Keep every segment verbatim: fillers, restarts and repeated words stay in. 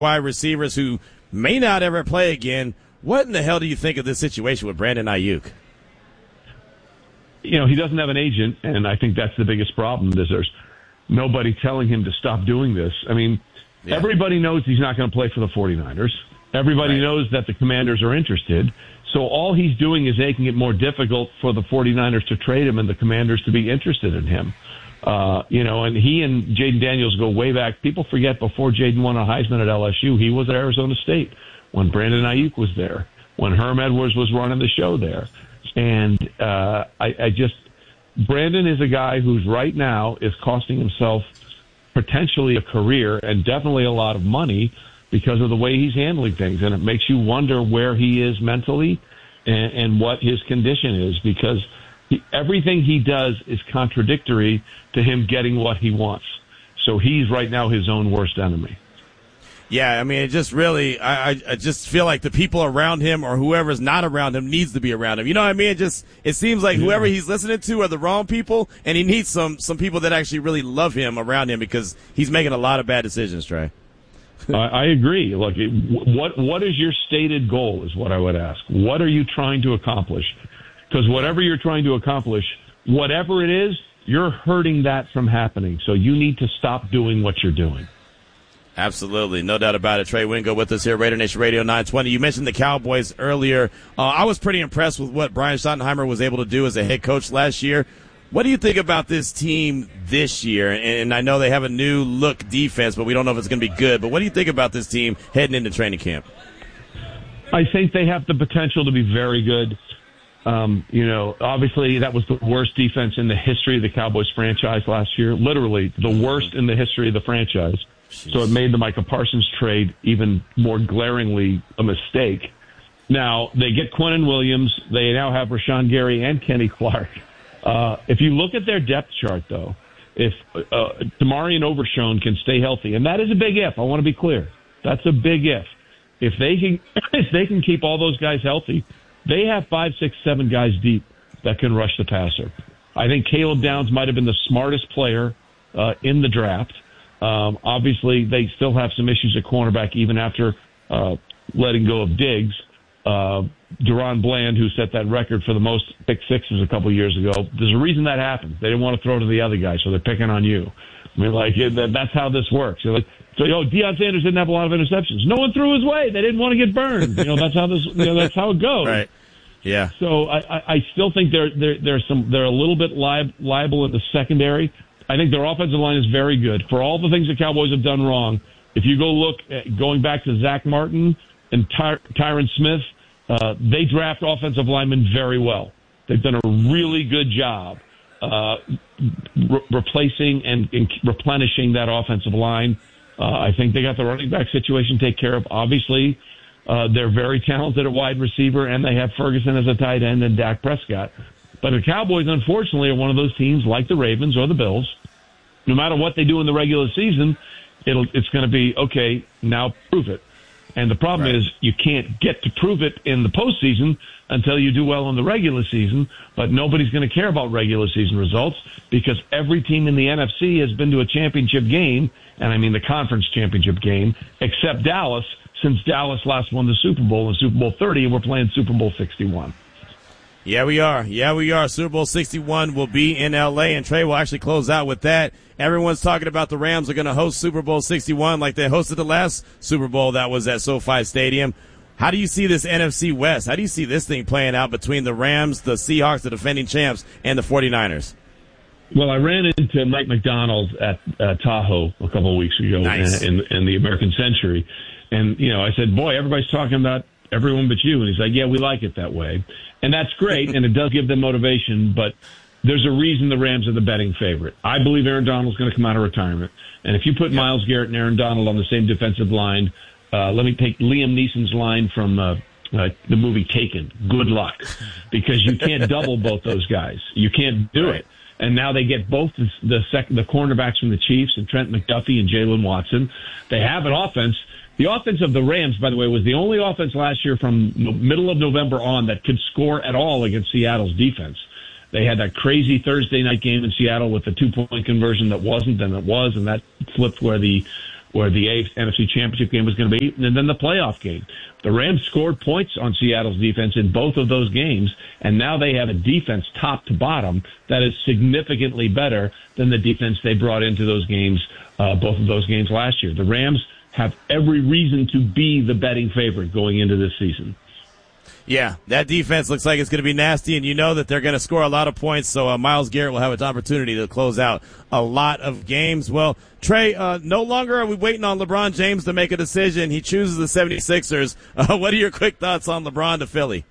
wide receivers who may not ever play again. What in the hell do you think of this situation with Brandon Ayuk? You know, he doesn't have an agent, and I think that's the biggest problem, is there's nobody telling him to stop doing this. I mean, yeah. Everybody knows he's not going to play for the 49ers. Everybody right. knows that the Commanders are interested. So all he's doing is making it more difficult for the 49ers to trade him and the Commanders to be interested in him. Uh, you know, and he and Jaden Daniels go way back. People forget before Jaden won a Heisman at L S U, he was at Arizona State when Brandon Ayuk was there, when Herm Edwards was running the show there. And uh, I, I just, Brandon is a guy who's right now is costing himself potentially a career and definitely a lot of money because of the way he's handling things. And it makes you wonder where he is mentally and, and what his condition is, because he, everything he does is contradictory to him getting what he wants. So he's right now his own worst enemy. Yeah, I mean, it just really, I, I just feel like the people around him or whoever's not around him needs to be around him. You know what I mean? It just, it seems like yeah. whoever he's listening to are the wrong people, and he needs some, some people that actually really love him around him, because he's making a lot of bad decisions, Trey. I, I agree. Look, it, what, what is your stated goal is what I would ask. What are you trying to accomplish? Because whatever you're trying to accomplish, whatever it is, you're hurting that from happening. So you need to stop doing what you're doing. Absolutely. No doubt about it. Trey Wingo with us here, Raider Nation Radio nine twenty. You mentioned the Cowboys earlier. Uh, I was pretty impressed with what Brian Schottenheimer was able to do as a head coach last year. What do you think about this team this year? And I know they have a new look defense, but we don't know if it's going to be good. But what do you think about this team heading into training camp? I think they have the potential to be very good. Um, you know, obviously that was the worst defense in the history of the Cowboys franchise last year. Literally the worst in the history of the franchise. Jeez. So it made the Micah Parsons trade even more glaringly a mistake. Now, they get Quinnen Williams. They now have Rashawn Gary and Kenny Clark. Uh, if you look at their depth chart, though, if uh, Damarian Overshown can stay healthy, and that is a big if, I want to be clear. That's a big if. If they can, if they can keep all those guys healthy, they have five, six, seven guys deep that can rush the passer. I think Caleb Downs might have been the smartest player uh, in the draft. Um, obviously, they still have some issues at cornerback even after uh, letting go of Diggs. Uh, Deron Bland, who set that record for the most pick sixes a couple of years ago, there's a reason that happened. They didn't want to throw to the other guy, so they're picking on you. I mean, like, that's how this works. You're like, so, yo, Deion Sanders didn't have a lot of interceptions. No one threw his way. They didn't want to get burned. You know, that's how this, you know, that's how it goes. Right. Yeah. So I, I, I still think they're, they're, they're some, they're a little bit li- liable in the secondary. I think their offensive line is very good. For all the things the Cowboys have done wrong, if you go look at going back to Zach Martin and Ty- Tyron Smith, uh, they draft offensive linemen very well. They've done a really good job uh, re- replacing and, and replenishing that offensive line. Uh, I think they got the running back situation taken care of. Obviously, uh, they're very talented at wide receiver, and they have Ferguson as a tight end and Dak Prescott. But the Cowboys, unfortunately, are one of those teams like the Ravens or the Bills. No matter what they do in the regular season, it'll, it's going to be, okay, now prove it. And the problem right. is you can't get to prove it in the postseason until you do well in the regular season, but nobody's going to care about regular season results because every team in the N F C has been to a championship game, and I mean the conference championship game, except Dallas, since Dallas last won the Super Bowl in Super Bowl thirty, and we're playing Super Bowl sixty-one. Yeah, we are. Yeah, we are. Super Bowl sixty-one will be in L A, and Trey will actually close out with that. Everyone's talking about the Rams are going to host Super Bowl sixty-one like they hosted the last Super Bowl that was at SoFi Stadium. How do you see this N F C West? How do you see this thing playing out between the Rams, the Seahawks, the defending champs, and the 49ers? Well, I ran into Mike McDonald at uh, Tahoe a couple of weeks ago nice. in, in, in the American Century. And, you know, I said, boy, everybody's talking about everyone but you. And he's like, yeah, we like it that way. And that's great, and it does give them motivation, but there's a reason the Rams are the betting favorite. I believe Aaron Donald's going to come out of retirement. And if you put yep. Myles Garrett and Aaron Donald on the same defensive line, uh, let me take Liam Neeson's line from uh, uh, the movie Taken. Good luck. Because you can't double both those guys. You can't do it. And now they get both the, the, sec- the cornerbacks from the Chiefs and Trent McDuffie and Jalen Watson. They have an offense. The offense of the Rams, by the way, was the only offense last year from the middle of November on that could score at all against Seattle's defense. They had that crazy Thursday night game in Seattle with the two-point conversion that wasn't and it was, and that flipped where the where the N F C Championship game was going to be, and then the playoff game. The Rams scored points on Seattle's defense in both of those games, and now they have a defense top to bottom that is significantly better than the defense they brought into those games, uh, both of those games last year. The Rams have every reason to be the betting favorite going into this season. Yeah, that defense looks like it's going to be nasty, and you know that they're going to score a lot of points, so uh, Myles Garrett will have an opportunity to close out a lot of games. Well, Trey, uh, no longer are we waiting on LeBron James to make a decision. He chooses the seventy-sixers. Uh, what are your quick thoughts on LeBron to Philly?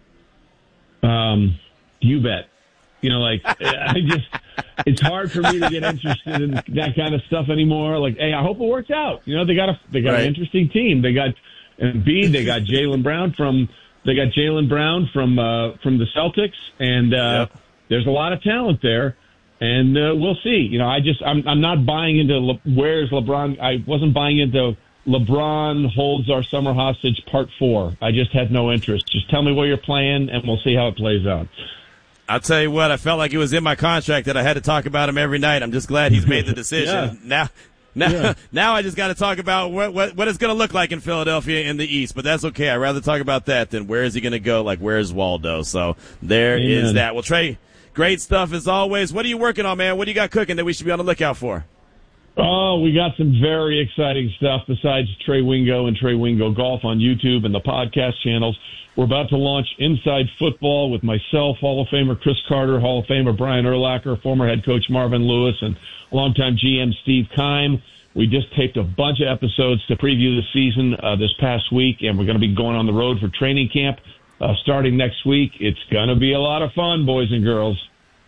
Um, you bet. You know, like, I just, it's hard for me to get interested in that kind of stuff anymore. Like, hey, I hope it works out. You know, they got a, they got right. an interesting team. They got Embiid, they got Jaylen Brown from, They got Jaylen Brown from uh, from the Celtics, and uh, yep. there's a lot of talent there, and uh, we'll see. You know, I just I'm I'm not buying into Le- where's LeBron. I wasn't buying into LeBron holds our summer hostage part four. I just had no interest. Just tell me where you're playing, and we'll see how it plays out. I'll tell you what, I felt like it was in my contract that I had to talk about him every night. I'm just glad he's made the decision. yeah. Now. Now, yeah. now I just got to talk about what, what, what it's going to look like in Philadelphia in the East, but that's okay. I'd rather talk about that than where is he going to go, like where's Waldo. So there Amen. is that. Well, Trey, great stuff as always. What are you working on, man? What do you got cooking that we should be on the lookout for? Oh, we got some very exciting stuff besides Trey Wingo and Trey Wingo Golf on YouTube and the podcast channels. We're about to launch Inside Football with myself, Hall of Famer Chris Carter, Hall of Famer Brian Urlacher, former head coach Marvin Lewis, and longtime G M Steve Keim. We just taped a bunch of episodes to preview the season uh, this past week, and we're going to be going on the road for training camp uh, starting next week. It's going to be a lot of fun, boys and girls.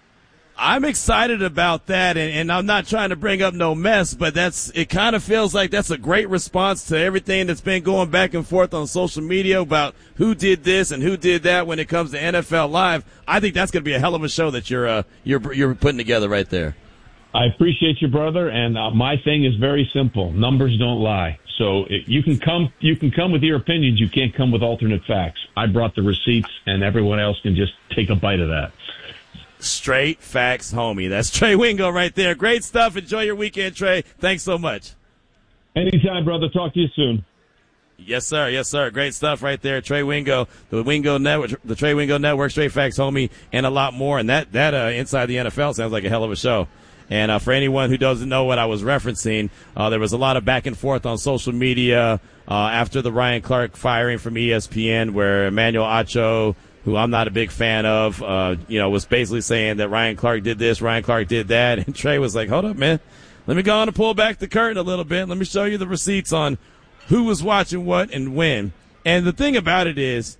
I'm excited about that, and, and I'm not trying to bring up no mess, but that's it kind of feels like that's a great response to everything that's been going back and forth on social media about who did this and who did that when it comes to N F L Live. I think that's going to be a hell of a show that you're uh, you're you're putting together right there. I appreciate you, brother, and uh, my thing is very simple. Numbers don't lie. So it, you can come you can come with your opinions. You can't come with alternate facts. I brought the receipts, and everyone else can just take a bite of that. Straight facts, homie. That's Trey Wingo right there. Great stuff. Enjoy your weekend, Trey. Thanks so much. Anytime, brother. Talk to you soon. Yes, sir. Yes, sir. Great stuff right there. Trey Wingo, the Wingo Network, the Trey Wingo Network, Straight Facts, homie, and a lot more. And that, that uh, Inside the N F L sounds like a hell of a show. And uh, for anyone who doesn't know what I was referencing, uh, there was a lot of back and forth on social media uh, after the Ryan Clark firing from E S P N, where Emmanuel Acho, who I'm not a big fan of, uh, you know, was basically saying that Ryan Clark did this, Ryan Clark did that. And Trey was like, hold up, man. Let me go on and pull back the curtain a little bit. Let me show you the receipts on who was watching what and when. And the thing about it is,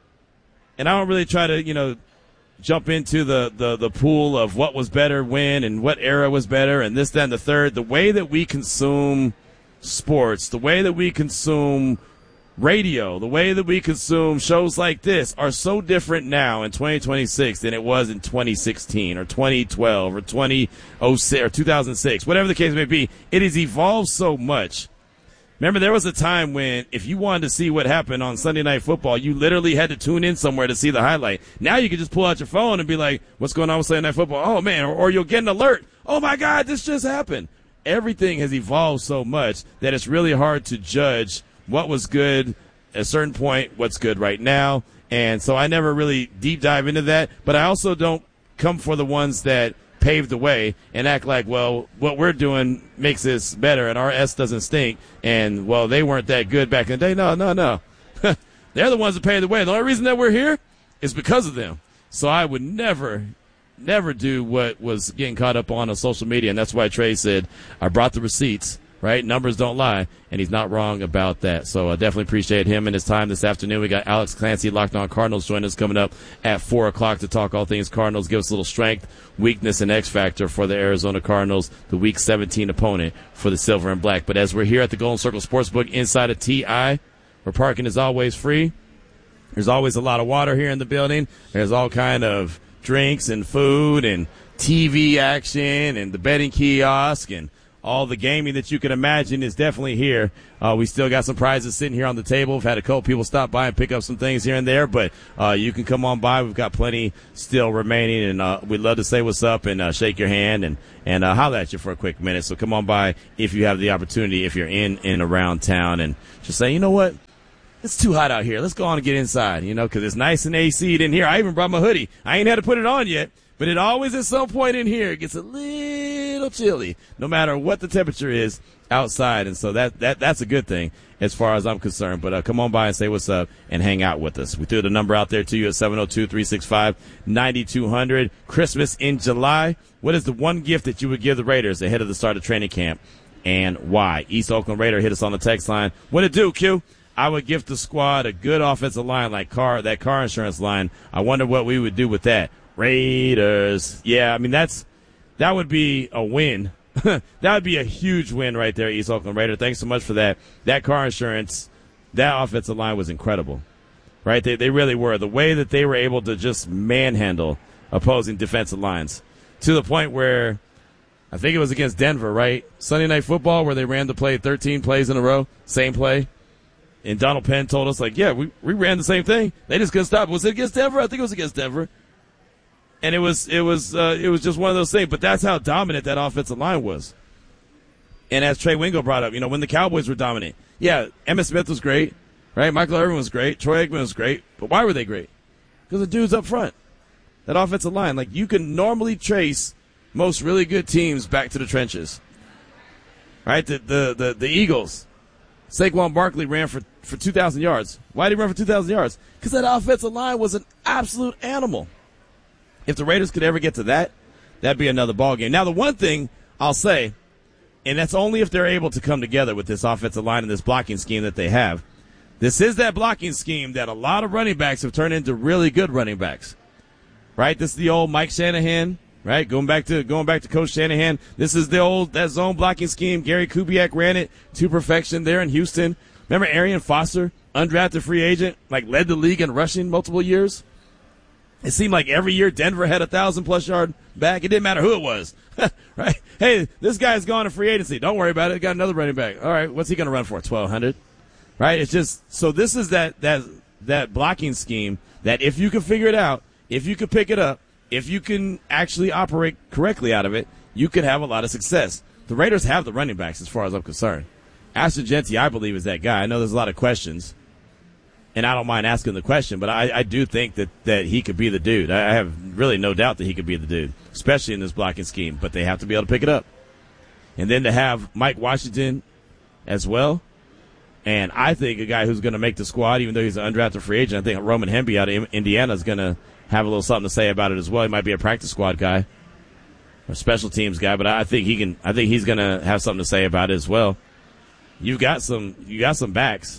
and I don't really try to, you know, jump into the, the, the pool of what was better when and what era was better and this, that, and the third. The way that we consume sports, the way that we consume radio, the way that we consume shows like this are so different now in twenty twenty-six than it was in twenty sixteen or twenty twelve or twenty oh six or two thousand six, whatever the case may be. It has evolved so much. Remember, there was a time when if you wanted to see what happened on Sunday Night Football, you literally had to tune in somewhere to see the highlight. Now you can just pull out your phone and be like, what's going on with Sunday Night Football? Oh, man, or, or you'll get an alert. Oh, my God, this just happened. Everything has evolved so much that it's really hard to judge what was good at a certain point, what's good right now. And so I never really deep dive into that. But I also don't come for the ones that pave the way and act like, well, what we're doing makes this better and our S doesn't stink. And, well, they weren't that good back in the day. No, no, no. They're the ones that paved the way. The only reason that we're here is because of them. So I would never, never do what was getting caught up on on social media. And that's why Trey said, I brought the receipts. Right? Numbers don't lie, and he's not wrong about that. So I definitely appreciate him and his time this afternoon. We got Alex Clancy, Locked On Cardinals, joining us coming up at four o'clock to talk all things Cardinals, give us a little strength, weakness, and X factor for the Arizona Cardinals, the Week seventeen opponent for the Silver and Black. But as we're here at the Golden Circle Sportsbook inside of T I, where parking is always free, there's always a lot of water here in the building. There's all kind of drinks and food and T V action and the betting kiosk and all the gaming that you can imagine is definitely here. Uh, we still got some prizes sitting here on the table. We've had a couple people stop by and pick up some things here and there, but uh, you can come on by. We've got plenty still remaining, and uh, we'd love to say what's up and uh, shake your hand and, and uh, holler at you for a quick minute. So come on by if you have the opportunity, if you're in and around town, and just say, you know what? It's too hot out here. Let's go on and get inside, you know, because it's nice and A C'd in here. I even brought my hoodie. I ain't had to put it on yet. But it always, at some point in here, it gets a little chilly, no matter what the temperature is outside. And so that, that that's a good thing as far as I'm concerned. But uh, come on by and say what's up and hang out with us. We threw the number out there to you at seven oh two, three six five, nine two zero zero. Christmas in July. What is the one gift that you would give the Raiders ahead of the start of training camp, and why? East Oakland Raider, hit us on the text line. What it do, Q? I would gift the squad a good offensive line like car that car insurance line. I wonder what we would do with that. Raiders. Yeah, I mean, that's that would be a win. That would be a huge win right there, East Oakland Raider. Thanks so much for that. That car insurance, that offensive line was incredible, right? They they really were. The way that they were able to just manhandle opposing defensive lines to the point where I think it was against Denver, right? Sunday Night Football, where they ran the play thirteen plays in a row, same play. And Donald Penn told us, like, yeah, we, we ran the same thing. They just couldn't stop it. Was it against Denver? I think it was against Denver. And it was it was uh, it was just one of those things. But that's how dominant that offensive line was. And as Trey Wingo brought up, you know, when the Cowboys were dominant, yeah, Emmitt Smith was great, right? Michael Irvin was great. Troy Aikman was great. But why were they great? Because the dudes up front, that offensive line, like you can normally trace most really good teams back to the trenches, right? The the the, the Eagles, Saquon Barkley ran for, for two thousand yards. Why did he run for two thousand yards? Because that offensive line was an absolute animal. If the Raiders could ever get to that, that'd be another ballgame. Now, the one thing I'll say, and that's only if they're able to come together with this offensive line and this blocking scheme that they have. This is that blocking scheme that a lot of running backs have turned into really good running backs, right? This is the old Mike Shanahan, right? Going back to going back to Coach Shanahan. This is the old that zone blocking scheme. Gary Kubiak ran it to perfection there in Houston. Remember Arian Foster, undrafted free agent, like led the league in rushing multiple years. It seemed like every year Denver had a thousand plus yard back. It didn't matter who it was, right? Hey, this guy's gone to free agency. Don't worry about it. Got another running back. All right, what's he going to run for? twelve hundred, right? It's just so this is that that that blocking scheme that if you can figure it out, if you can pick it up, if you can actually operate correctly out of it, you could have a lot of success. The Raiders have the running backs as far as I'm concerned. Ashton Jeanty, I believe, is that guy. I know there's a lot of questions. And I don't mind asking the question, but I, I do think that, that he could be the dude. I have really no doubt that he could be the dude, especially in this blocking scheme. But they have to be able to pick it up. And then to have Mike Washington as well. And I think a guy who's going to make the squad, even though he's an undrafted free agent, I think Roman Hemby out of Indiana is going to have a little something to say about it as well. He might be a practice squad guy or special teams guy, but I think he can. I think he's going to have something to say about it as well. You've got some. You got some backs.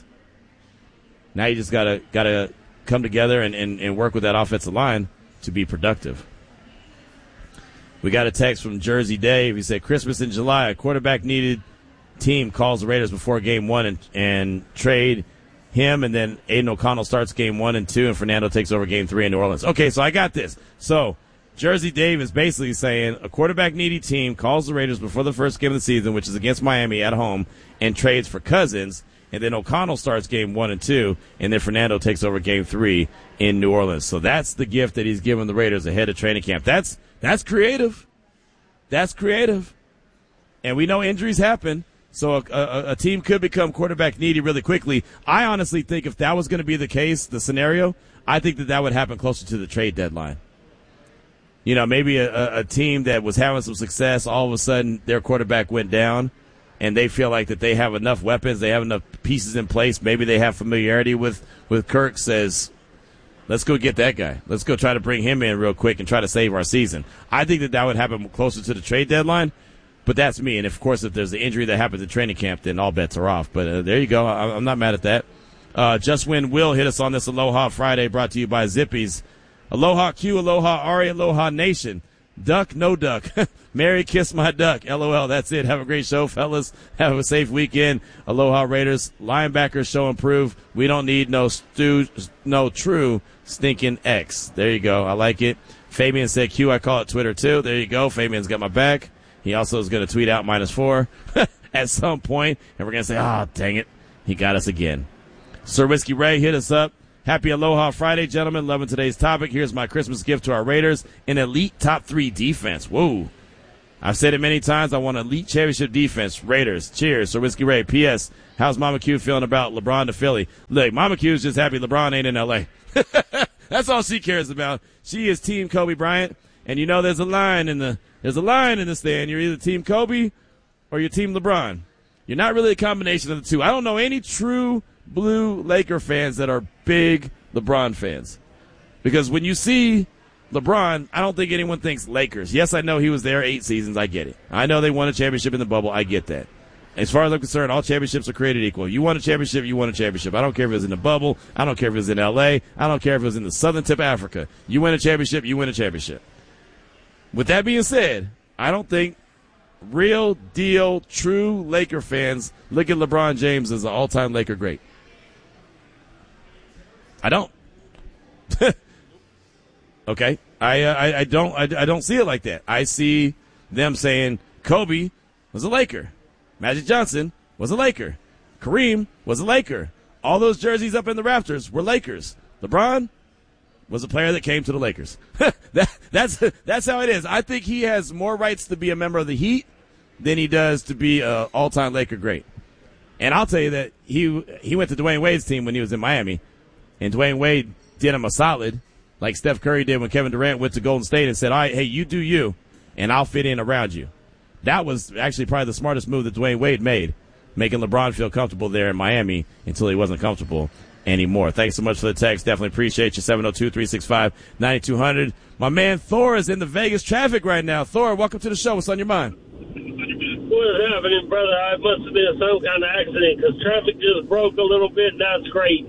Now you just gotta gotta come together and, and, and work with that offensive line to be productive. We got a text from Jersey Dave. He said, Christmas in July, a quarterback needed team calls the Raiders before game one and, and trade him, and then Aiden O'Connell starts game one and two, and Fernando takes over game three in New Orleans. Okay, so I got this. So Jersey Dave is basically saying a quarterback needy team calls the Raiders before the first game of the season, which is against Miami at home, and trades for Cousins. And then O'Connell starts game one and two, and then Fernando takes over game three in New Orleans. So that's the gift that he's giving the Raiders ahead of training camp. That's that's creative. That's creative. And we know injuries happen, so a, a, a team could become quarterback needy really quickly. I honestly think if that was going to be the case, the scenario, I think that that would happen closer to the trade deadline. You know, maybe a, a team that was having some success, all of a sudden their quarterback went down, and they feel like that they have enough weapons, they have enough pieces in place, maybe they have familiarity with, with Kirk, says, let's go get that guy. Let's go try to bring him in real quick and try to save our season. I think that that would happen closer to the trade deadline, but that's me. And, of course, if there's an injury that happens at training camp, then all bets are off. But uh, there you go. I, I'm not mad at that. Uh, Just Win Will hit us on this Aloha Friday, brought to you by Zippy's. Aloha Q, Aloha Ari, Aloha Nation. Duck, no duck. Mary, kiss my duck. LOL, that's it. Have a great show, fellas. Have a safe weekend. Aloha Raiders. Linebackers show and prove. We don't need no stu, no true stinking X. There you go. I like it. Fabian said Q, I call it Twitter too. There you go. Fabian's got my back. He also is going to tweet out minus four at some point, and we're going to say, oh, dang it, he got us again. Sir Whiskey Ray, hit us up. Happy Aloha Friday, gentlemen. Loving today's topic. Here's my Christmas gift to our Raiders, an elite top three defense. Whoa. I've said it many times. I want elite championship defense. Raiders. Cheers. Sir Whiskey Ray. P S. How's Mama Q feeling about LeBron to Philly? Look, Mama Q's just happy LeBron ain't in L A That's all she cares about. She is Team Kobe Bryant. And you know there's a line in the there's a line in the stand. You're either Team Kobe or you're Team LeBron. You're not really a combination of the two. I don't know any true blue Laker fans that are big LeBron fans. Because when you see LeBron, I don't think anyone thinks Lakers. Yes, I know he was there eight seasons. I get it. I know they won a championship in the bubble. I get that. As far as I'm concerned, all championships are created equal. You won a championship, you won a championship. I don't care if it was in the bubble. I don't care if it was in L A. I don't care if it was in the southern tip of Africa. You win a championship, you win a championship. With that being said, I don't think real deal, true Laker fans look at LeBron James as an all-time Laker great. I don't. Okay, I, uh, I I don't I, I don't see it like that. I see them saying Kobe was a Laker, Magic Johnson was a Laker, Kareem was a Laker. All those jerseys up in the rafters were Lakers. LeBron was a player that came to the Lakers. that, that's that's how it is. I think he has more rights to be a member of the Heat than he does to be an all-time Laker great. And I'll tell you that he he went to Dwayne Wade's team when he was in Miami, and Dwayne Wade did him a solid, like Steph Curry did when Kevin Durant went to Golden State and said, all right, hey, you do you, and I'll fit in around you. That was actually probably the smartest move that Dwayne Wade made, making LeBron feel comfortable there in Miami until he wasn't comfortable anymore. Thanks so much for the text. Definitely appreciate you. seven oh two, three six five, nine two hundred. My man Thor is in the Vegas traffic right now. Thor, welcome to the show. What's on your mind? What's happening, brother? I must have been some kind of accident because traffic just broke a little bit. That's great.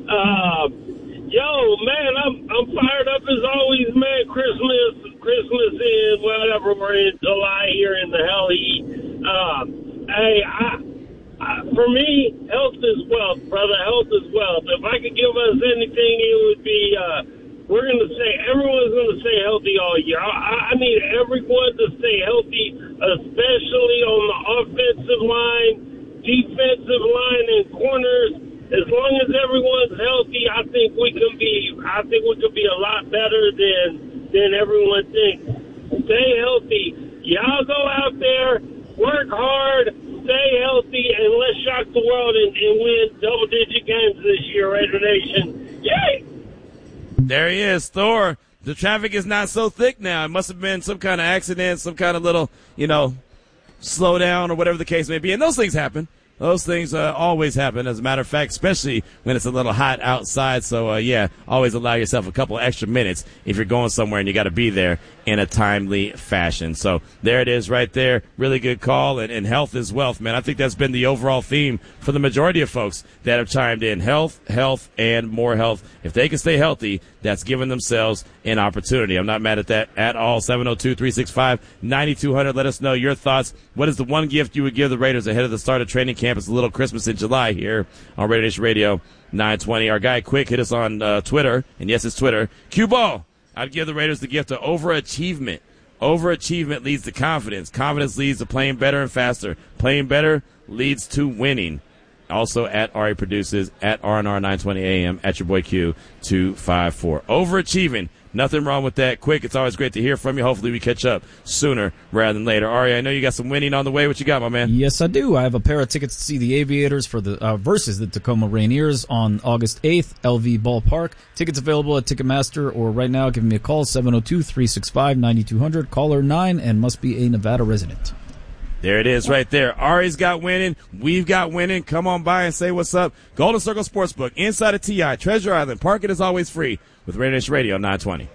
Uh, yo, man, I'm I'm fired up as always, man. Christmas, Christmas is whatever. We're in July here in the hell heat. Uh, hey, I, I, for me, health is wealth, brother. Health is wealth. If I could give us anything, it would be. Uh, we're going to say everyone's going to stay healthy all year. I, I need everyone to stay healthy, especially on the offensive line, defensive line, and corners. As long as everyone's healthy, I think we can be. I think we could be a lot better than than everyone thinks. Stay healthy. Y'all go out there, work hard, stay healthy, and let's shock the world and, and win double-digit games this year, Raider Nation. Yay! There he is, Thor. The traffic is not so thick now. It must have been some kind of accident, some kind of little, you know, slow down or whatever the case may be. And those things happen. Those things uh, always happen, as a matter of fact, especially when it's a little hot outside. So, uh, yeah, always allow yourself a couple extra minutes if you're going somewhere and you got to be there in a timely fashion. So there it is right there. Really good call. And, and health is wealth, man. I think that's been the overall theme for the majority of folks that have chimed in. Health, health, and more health. If they can stay healthy, that's giving themselves an opportunity. I'm not mad at that at all. seven oh two, three six five, nine two hundred. Let us know your thoughts. What is the one gift you would give the Raiders ahead of the start of training camp? It's a little Christmas in July here on Raider Nation Radio nine twenty. Our guy Quick hit us on uh, Twitter, and yes, it's Twitter. Cue ball. I'd give the Raiders the gift of overachievement. Overachievement leads to confidence. Confidence leads to playing better and faster. Playing better leads to winning. Also at Ari Produces, at R N R nine twenty A M, at your boy Q two five four. Overachieving. Nothing wrong with that. Quick, it's always great to hear from you. Hopefully we catch up sooner rather than later. Ari, I know you got some winning on the way. What you got, my man? Yes, I do. I have a pair of tickets to see the Aviators for the uh, versus the Tacoma Rainiers on August eighth, L V Ballpark. Tickets available at Ticketmaster or right now, give me a call, seven oh two, three six five, nine two hundred, caller nine, and must be a Nevada resident. There it is right there. Ari's got winning. We've got winning. Come on by and say what's up. Golden Circle Sportsbook, inside of T I, Treasure Island. Parking is always free with Raider Nation Radio nine twenty.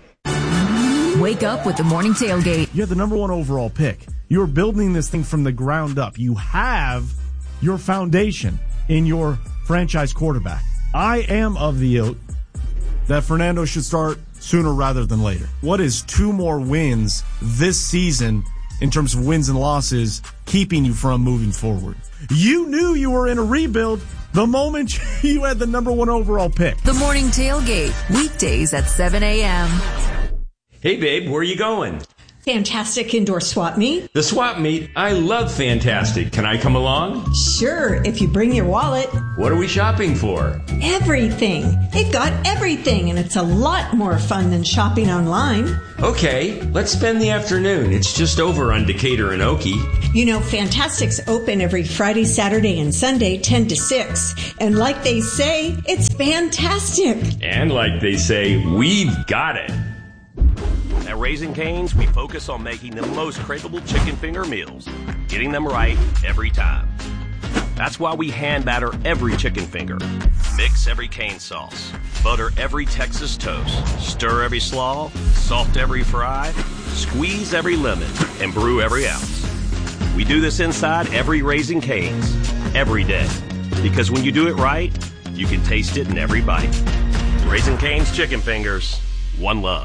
Wake up with the morning tailgate. You have the number one overall pick. You're building this thing from the ground up. You have your foundation in your franchise quarterback. I am of the ilk that Fernando should start sooner rather than later. What is two more wins this season in terms of wins and losses keeping you from moving forward? You knew you were in a rebuild the moment you had the number one overall pick. The morning tailgate, weekdays at seven a.m. Hey, babe, where are you going? Fantastic Indoor Swap Meet. The swap meet? I love Fantastic. Can I come along? Sure, if you bring your wallet. What are we shopping for? Everything. They've got everything, and it's a lot more fun than shopping online. Okay, let's spend the afternoon. It's just over on Decatur and Okie. You know, Fantastic's open every Friday, Saturday, and Sunday, ten to six. And like they say, it's fantastic. And like they say, we've got it. At Raising Cane's, we focus on making the most craveable chicken finger meals, getting them right every time. That's why we hand batter every chicken finger, mix every cane sauce, butter every Texas toast, stir every slaw, salt every fry, squeeze every lemon, and brew every ounce. We do this inside every Raising Cane's, every day. Because when you do it right, you can taste it in every bite. Raising Cane's chicken fingers, one love.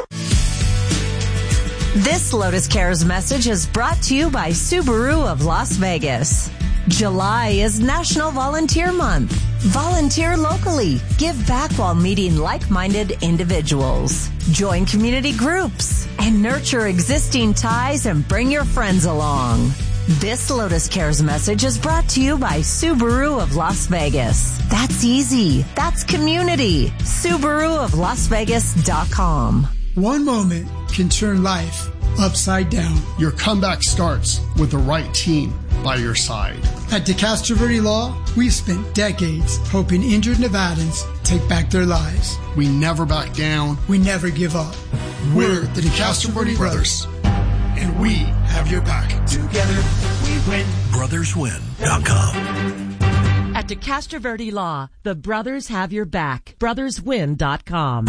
This Lotus Cares message is brought to you by Subaru of Las Vegas. July is National Volunteer Month. Volunteer locally. Give back while meeting like-minded individuals. Join community groups and nurture existing ties and bring your friends along. This Lotus Cares message is brought to you by Subaru of Las Vegas. That's easy. That's community. Subaru of Las Vegas dot com. One moment can turn life upside down. Your comeback starts with the right team by your side. At DeCastro Verde Law, we've spent decades helping injured Nevadans take back their lives. We never back down. We never give up. We're the DeCastro Verde Brothers, and we have your back. Together we win. brothers win dot com. At DeCastro Verde Law, the brothers have your back. brothers win dot com.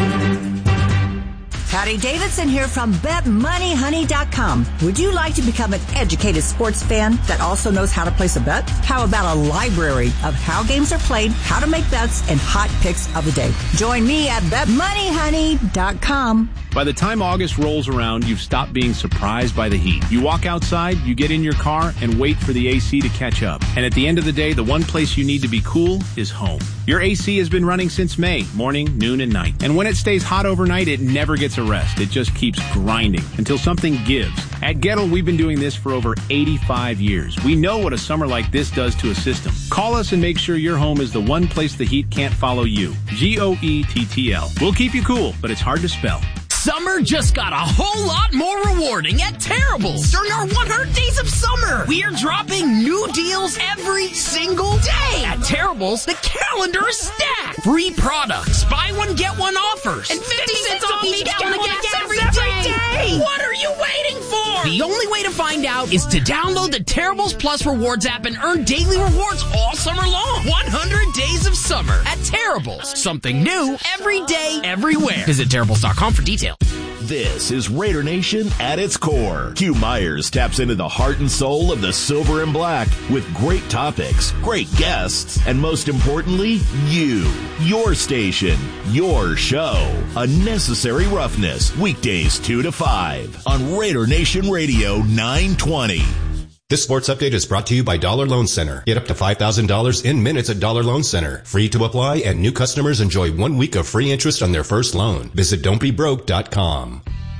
Patty Davidson here from bet money honey dot com. Would you like to become an educated sports fan that also knows how to place a bet? How about a library of how games are played, how to make bets, and hot picks of the day? Join me at bet money honey dot com. By the time August rolls around, you've stopped being surprised by the heat. You walk outside, you get in your car, and wait for the A C to catch up. And at the end of the day, the one place you need to be cool is home. Your A C has been running since May, morning, noon, and night. And when it stays hot overnight, it never gets a rest. It just keeps grinding until something gives. At Gettle, we've been doing this for over eighty-five years. We know what a summer like this does to a system. Call us and make sure your home is the one place the heat can't follow you. G O E T T L. We'll keep you cool, but it's hard to spell. Summer just got a whole lot more rewarding at Terrible's. During our one hundred days of summer, we are dropping new deals every single day. At Terrible's, the calendar is stacked. Free products, buy one, get one offers, and fifty cents off each gallon of gas every day. What are you waiting for? The only way to find out is to download the Terrible's Plus Rewards app and earn daily rewards all summer long. one hundred days of summer at Terrible's. Something new every day, everywhere. Visit Terrible's dot com for details. This is Raider Nation at its core. Hugh Myers taps into the heart and soul of the silver and black with great topics, great guests, and most importantly, you. Your station, your show. Unnecessary Roughness, weekdays two to five on Raider Nation Radio nine twenty. This sports update is brought to you by Dollar Loan Center. Get up to five thousand dollars in minutes at Dollar Loan Center. Free to apply, and new customers enjoy one week of free interest on their first loan. Visit don't be broke dot com.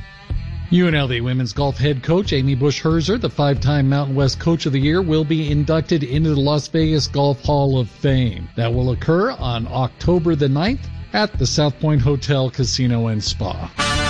U N L V women's golf head coach Amy Bush Herzer, the five-time Mountain West Coach of the Year, will be inducted into the Las Vegas Golf Hall of Fame. That will occur on October the ninth at the South Point Hotel, Casino, and Spa.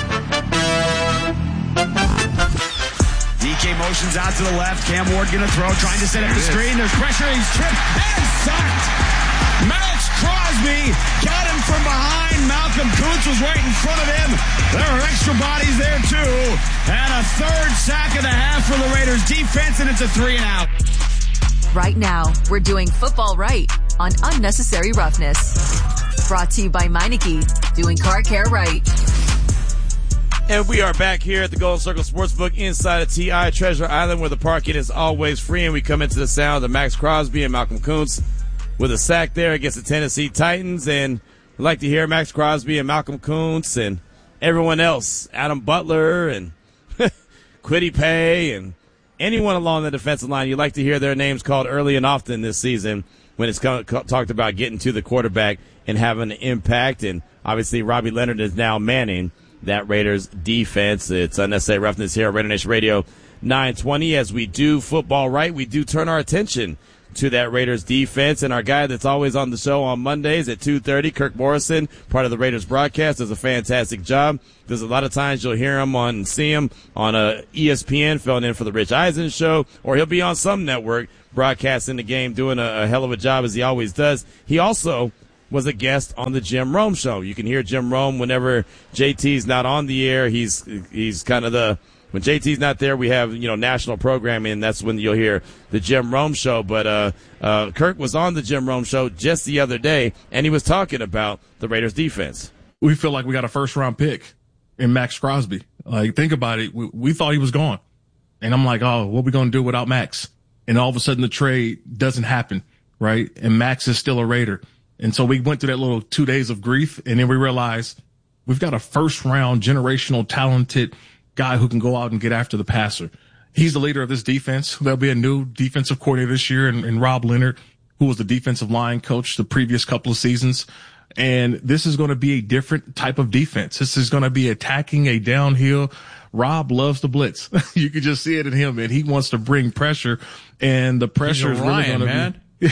D K motions out to the left. Cam Ward going to throw, trying to set up the screen. There's pressure. He's tripped and sacked. Max Crosby got him from behind. Malcolm Kuntz was right in front of him. There are extra bodies there, too. And a third sack of the half for the Raiders defense, and it's a three and out. Right now, we're doing football right on Unnecessary Roughness. Brought to you by Meineke, doing car care right. And we are back here at the Golden Circle Sportsbook inside of T I Treasure Island, where the parking is always free, and we come into the sound of Max Crosby and Malcolm Kuntz with a sack there against the Tennessee Titans. And we'd like to hear Max Crosby and Malcolm Kuntz and everyone else, Adam Butler and Kwity Paye and anyone along the defensive line. You'd like to hear their names called early and often this season when it's come, talked about getting to the quarterback and having an impact. And obviously Robbie Leonard is now manning that Raiders defense. It's Unnecessary Roughness here at Raider Nation Radio nine twenty. As we do football right, we do turn our attention to that Raiders defense, and our guy that's always on the show on Mondays at two thirty, Kirk Morrison, part of the Raiders broadcast, does a fantastic job. There's a lot of times you'll hear him on and see him on uh, E S P N filling in for the Rich Eisen show, or he'll be on some network broadcasting the game, doing a, a hell of a job as he always does. He also was a guest on the Jim Rome show. You can hear Jim Rome whenever J T's not on the air. He's he's kind of the When J T's not there, we have, you know, national programming, and that's when you'll hear the Jim Rome show. But uh, uh, Kirk was on the Jim Rome show just the other day, and he was talking about the Raiders defense. We feel like we got a first-round pick in Max Crosby. Like, think about it. We, we thought he was gone. And I'm like, oh, what are we going to do without Max? And all of a sudden the trade doesn't happen, right? And Max is still a Raider. And so we went through that little two days of grief, and then we realized we've got a first-round, generational, talented guy who can go out and get after the passer. He's the leader of this defense. There'll be a new defensive coordinator this year, and, and Rob Leonard, who was the defensive line coach the previous couple of seasons. And this is going to be a different type of defense. This is going to be attacking a downhill. Rob loves the blitz. You can just see it in him, and he wants to bring pressure, and the pressure is really going to man. be.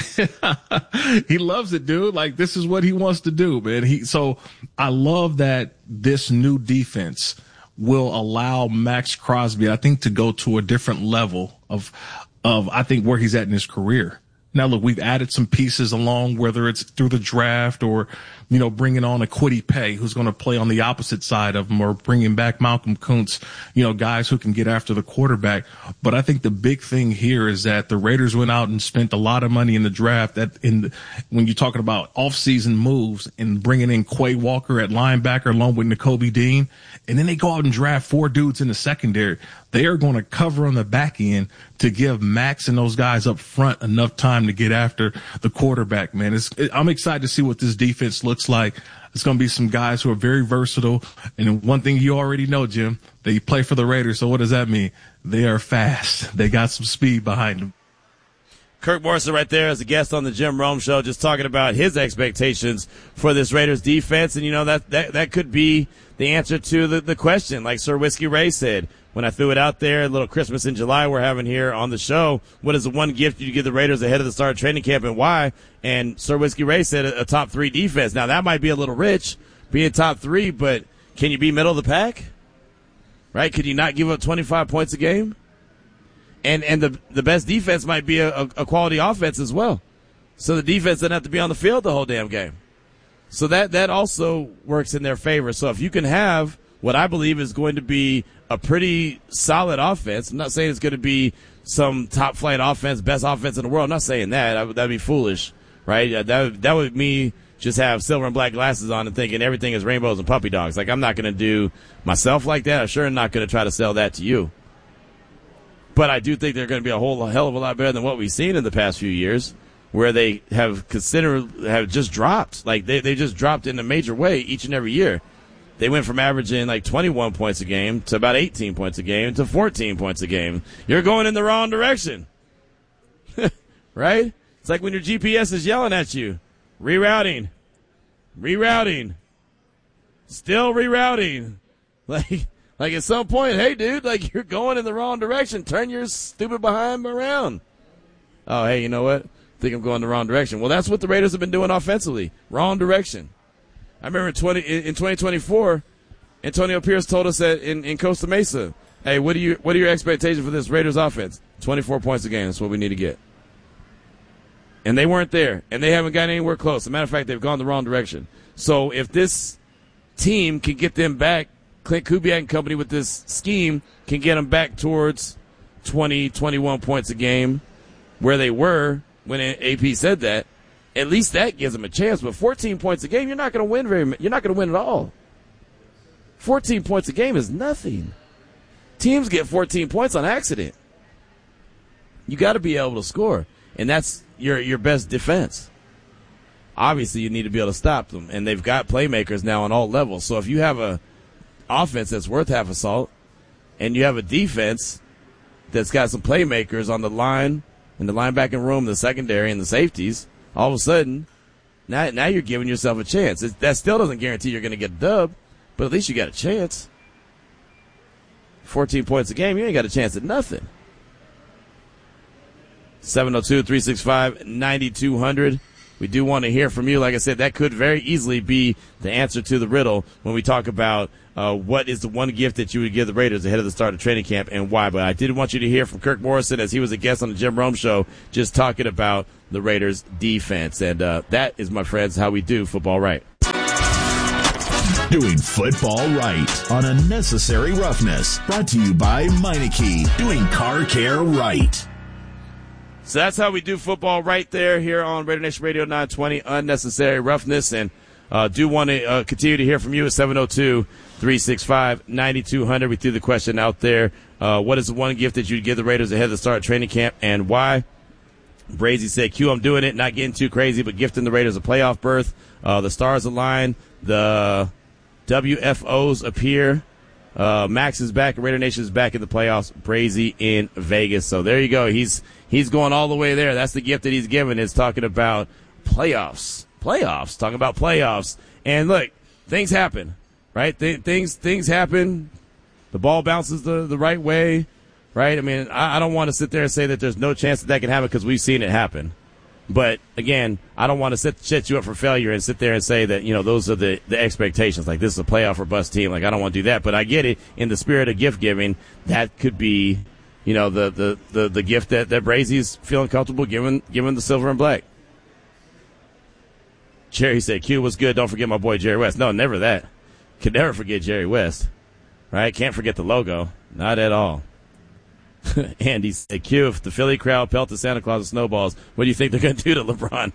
He loves it, dude. Like, this is what he wants to do, man. He, so I love that this new defense will allow Max Crosby, I think, to go to a different level of, of, I think, where he's at in his career. Now, look, we've added some pieces along, whether it's through the draft or, you know, bringing on a Kwity Paye who's going to play on the opposite side of him, or bringing back Malcolm Kuntz, you know, guys who can get after the quarterback. But I think the big thing here is that the Raiders went out and spent a lot of money in the draft. That in the, when you're talking about offseason moves and bringing in Quay Walker at linebacker along with Nakobe Dean, and then they go out and draft four dudes in the secondary. They are going to cover on the back end to give Max and those guys up front enough time to get after the quarterback, man. It's, it, I'm excited to see what this defense looks like. It's going to be some guys who are very versatile. And one thing you already know, Jim, they play for the Raiders. So what does that mean? They are fast. They got some speed behind them. Kirk Morrison right there as a guest on the Jim Rome show, just talking about his expectations for this Raiders defense. And, you know, that, that, that could be the answer to the, the question. Like Sir Whiskey Ray said, when I threw it out there, a little Christmas in July we're having here on the show, what is the one gift you give the Raiders ahead of the start of training camp, and why? And Sir Whiskey Ray said a, a top three defense. Now, that might be a little rich, being top three, but can you be middle of the pack? Right? Could you not give up twenty-five points a game? And and the the best defense might be a, a quality offense as well. So the defense doesn't have to be on the field the whole damn game. So that, that also works in their favor. So if you can have what I believe is going to be a pretty solid offense, I'm not saying it's going to be some top flight offense, best offense in the world. I'm not saying that. That'd be foolish, right? That, that would me just have silver and black glasses on and thinking everything is rainbows and puppy dogs. Like, I'm not going to do myself like that. I'm sure not going to try to sell that to you. But I do think they're going to be a whole hell of a lot better than what we've seen in the past few years, where they have considered have just dropped. Like, they they just dropped in a major way each and every year. They went from averaging like twenty-one points a game to about eighteen points a game to fourteen points a game. You're going in the wrong direction. Right? It's like when your G P S is yelling at you. Rerouting. Rerouting. Still rerouting. Like, like at some point, hey, dude, like, you're going in the wrong direction. Turn your stupid behind around. Oh, hey, you know what? I think I'm going the wrong direction. Well, that's what the Raiders have been doing offensively. Wrong direction. I remember in, twenty, in twenty twenty-four, Antonio Pierce told us that in, in Costa Mesa, hey, what are, you, what are your expectations for this Raiders offense? twenty-four points a game. That's what we need to get. And they weren't there, and they haven't gotten anywhere close. As a matter of fact, they've gone the wrong direction. So if this team can get them back, Clint Kubiak and company with this scheme can get them back towards twenty, twenty-one points a game where they were when A P said that, at least that gives them a chance. But fourteen points a game, you're not going to win very. You're not going to win at all. fourteen points a game is nothing. Teams get fourteen points on accident. You got to be able to score, and that's your your best defense. Obviously, you need to be able to stop them, and they've got playmakers now on all levels. So if you have a offense that's worth half a salt, and you have a defense that's got some playmakers on the line, in the linebacking room, the secondary, and the safeties, all of a sudden, now now you're giving yourself a chance. It, that still doesn't guarantee you're going to get a dub, but at least you got a chance. fourteen points a game, you ain't got a chance at nothing. seven oh two, three six five, nine two hundred. We do want to hear from you. Like I said, that could very easily be the answer to the riddle when we talk about uh, what is the one gift that you would give the Raiders ahead of the start of training camp and why. But I did want you to hear from Kirk Morrison as he was a guest on the Jim Rome Show just talking about the Raiders' defense. And uh, that is, my friends, how we do football right. Doing football right on Unnecessary Roughness. Brought to you by Meineke. Doing car care right. So that's how we do football right there here on Raider Nation Radio nine twenty, Unnecessary Roughness. And uh, do want to uh, continue to hear from you at seven oh two, three six five, nine two hundred. We threw the question out there. Uh, what is the one gift that you'd give the Raiders ahead of the start of training camp and why? Brazy said, Q, I'm doing it, not getting too crazy, but gifting the Raiders a playoff berth. Uh, the stars align. The W F Os appear. Uh, Max is back. Raider Nation is back in the playoffs. Brazy in Vegas. So there you go. He's he's going all the way there. That's the gift that he's given, is talking about playoffs. Playoffs. Talking about playoffs. And look, things happen, right? Th- things things happen. The ball bounces the, the right way, right? I mean, I, I don't want to sit there and say that there's no chance that that can happen because we've seen it happen. But, again, I don't want to set, set you up for failure and sit there and say that, you know, those are the, the expectations. Like, this is a playoff or bust team. Like, I don't want to do that. But I get it. In the spirit of gift giving, that could be, you know, the the, the, the gift that, that Brazy's feeling comfortable giving, giving the silver and black. Jerry said, Q was good. Don't forget my boy Jerry West. No, never that. Could never forget Jerry West. Right? Can't forget the logo. Not at all. Andy said, Q, if the Philly crowd pelted Santa Claus with snowballs, what do you think they're going to do to LeBron?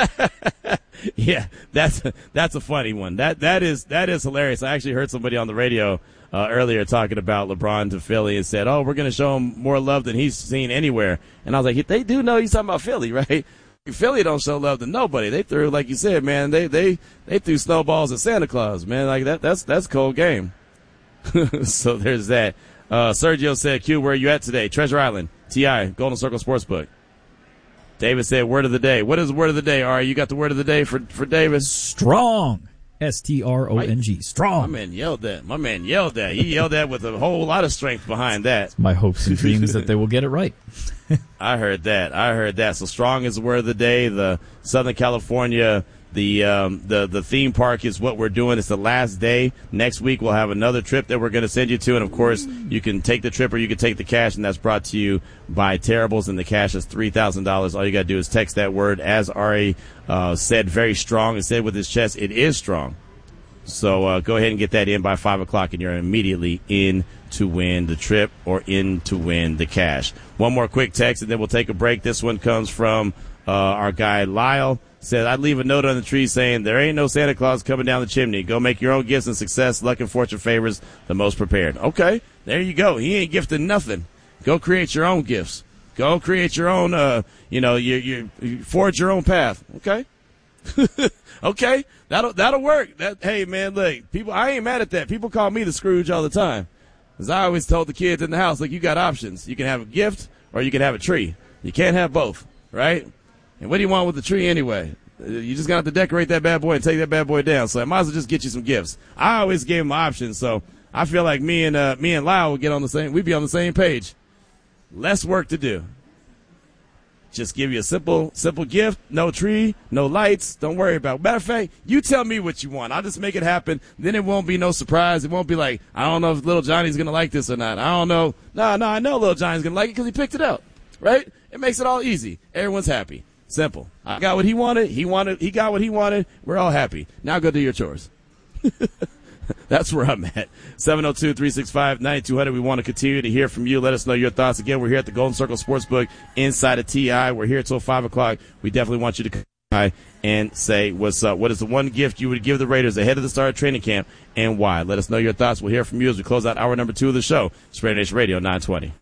Yeah, that's that's a funny one. That that is that is hilarious. I actually heard somebody on the radio uh, earlier talking about LeBron to Philly and said, "Oh, we're going to show him more love than he's seen anywhere." And I was like, "They do know he's talking about Philly, right? Philly don't show love to nobody. They threw, like you said, man. They they they threw snowballs at Santa Claus, man. Like that. That's that's a cold game." So there's that. Uh, Sergio said, Q, where are you at today? Treasure Island, T I, Golden Circle Sportsbook. David said, word of the day. What is the word of the day? All right, you got the word of the day for, for David? Strong. S T R O N G. Strong. My man yelled that. My man yelled that. He yelled that with a whole lot of strength behind that. It's my hopes and dreams that they will get it right. I heard that. I heard that. So strong is the word of the day. The Southern California The um, the the theme park is what we're doing. It's the last day. Next week we'll have another trip that we're going to send you to, and of course you can take the trip or you can take the cash, and that's brought to you by Terribles. And the cash is three thousand dollars. All you got to do is text that word, as Ari uh, said, very strong, and said with his chest, it is strong. So uh, go ahead and get that in by five o'clock, and you're immediately in to win the trip or in to win the cash. One more quick text, and then we'll take a break. This one comes from uh, our guy Lyle. Said, I'd leave a note on the tree saying, there ain't no Santa Claus coming down the chimney. Go make your own gifts, and success, luck, and fortune favors the most prepared. Okay, there you go. He ain't gifted nothing. Go create your own gifts. Go create your own, uh, you know, you, you, you forge your own path. Okay? Okay, that'll that'll work. That Hey, man, look, people, I ain't mad at that. People call me the Scrooge all the time. Because I always told the kids in the house, like, you got options. You can have a gift or you can have a tree. You can't have both, right? And what do you want with the tree anyway? You just got to decorate that bad boy and take that bad boy down. So I might as well just get you some gifts. I always gave them options, so I feel like me and uh, me and Lyle would get on the same. We'd be on the same page. Less work to do. Just give you a simple, simple gift. No tree, no lights. Don't worry about it. Matter of fact, you tell me what you want. I'll just make it happen. Then it won't be no surprise. It won't be like, I don't know if little Johnny's gonna like this or not. I don't know. No, no, I know little Johnny's gonna like it because he picked it up. Right? It makes it all easy. Everyone's happy. Simple. I got what he wanted. He wanted. He got what he wanted. We're all happy. Now go do your chores. That's where I'm at. seven oh two, three six five, nine two hundred. We want to continue to hear from you. Let us know your thoughts. Again, we're here at the Golden Circle Sportsbook inside of T I. We're here until five o'clock. We definitely want you to come by and say what's up. What is the one gift you would give the Raiders ahead of the start of training camp and why? Let us know your thoughts. We'll hear from you as we close out hour number two of the show. It's Raider Nation Radio nine twenty.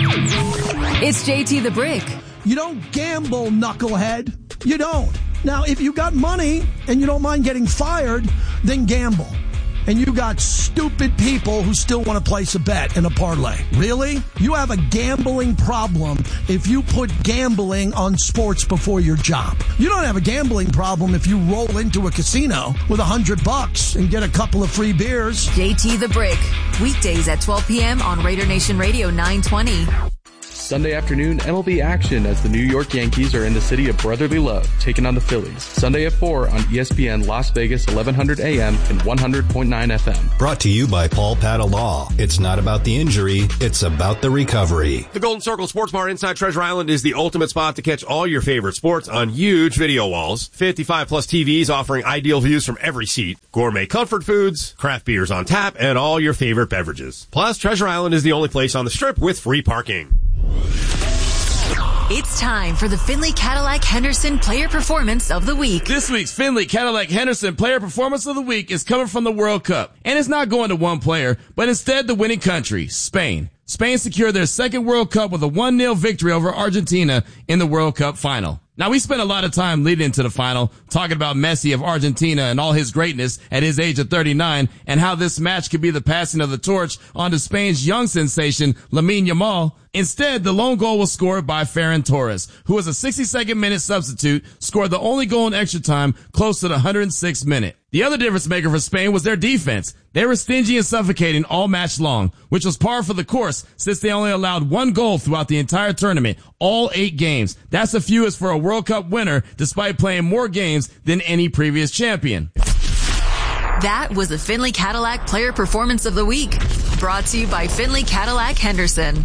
It's J T the Brick. You don't gamble, knucklehead. You don't. Now, if you got money and you don't mind getting fired, then gamble. and you got stupid people who still want to place a bet in a parlay. Really? You have a gambling problem if you put gambling on sports before your job. You don't have a gambling problem if you roll into a casino with a hundred bucks and get a couple of free beers. J T the Brick, weekdays at twelve p.m. on Raider Nation Radio nine twenty. Sunday afternoon M L B action as the New York Yankees are in the city of brotherly love, taking on the Phillies. Sunday at four on E S P N Las Vegas, eleven hundred A M and one hundred point nine F M. Brought to you by Paul Pata Law. It's not about the injury, it's about the recovery. The Golden Circle Sports Bar inside Treasure Island is the ultimate spot to catch all your favorite sports on huge video walls. fifty-five plus T Vs offering ideal views from every seat. Gourmet comfort foods, craft beers on tap, and all your favorite beverages. Plus, Treasure Island is the only place on the Strip with free parking. It's time for the Finley Cadillac Henderson Player Performance of the Week. This week's Finley Cadillac Henderson Player Performance of the Week is coming from the World Cup. And it's not going to one player, but instead the winning country, Spain. Spain secured their second World Cup with a one nil victory over Argentina in the World Cup final. Now, we spent a lot of time leading into the final talking about Messi of Argentina and all his greatness at his age of thirty-nine and how this match could be the passing of the torch onto Spain's young sensation, Lamine Yamal. Instead, the lone goal was scored by Ferran Torres, who was a sixty-second minute substitute, scored the only goal in extra time close to the one hundred sixth minute. The other difference maker for Spain was their defense. They were stingy and suffocating all match long, which was par for the course since they only allowed one goal throughout the entire tournament, all eight games. That's the fewest for a World Cup winner, despite playing more games than any previous champion. That was the Finley Cadillac Player Performance of the Week, brought to you by Finley Cadillac Henderson.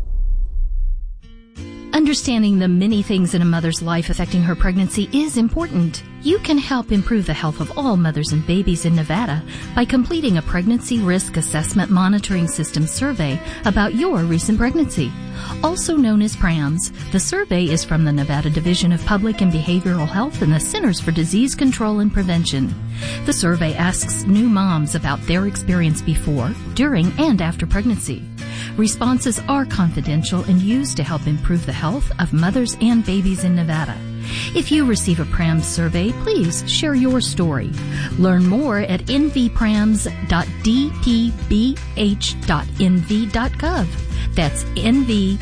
Understanding the many things in a mother's life affecting her pregnancy is important. You can help improve the health of all mothers and babies in Nevada by completing a pregnancy risk assessment monitoring system survey about your recent pregnancy. Also known as PRAMS, the survey is from the Nevada Division of Public and Behavioral Health and the Centers for Disease Control and Prevention. The survey asks new moms about their experience before, during, and after pregnancy. Responses are confidential and used to help improve the health of mothers and babies in Nevada. If you receive a PRAMS survey, please share your story. Learn more at n v prams dot d p b h dot n v dot gov. That's n v